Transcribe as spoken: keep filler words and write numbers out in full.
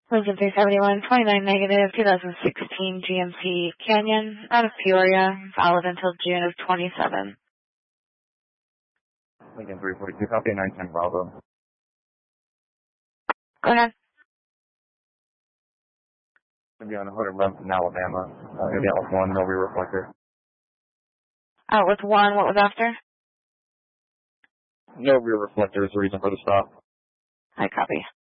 Lincoln three seventy-one, twenty-nine negative, twenty sixteen G M C Canyon, out of Peoria, valid until June of twenty-seven. Lincoln three forty-two, copy nine ten Bravo. Go ahead. Going to be on one eleventh in Alabama. Uh, going to be out with one, no rear reflector. Out with one, what was after? No rear reflector is the reason for the stop. I copy.